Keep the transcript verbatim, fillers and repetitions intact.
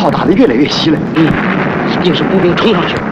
炮打得越来越稀了。 嗯，一定是步兵冲上去了。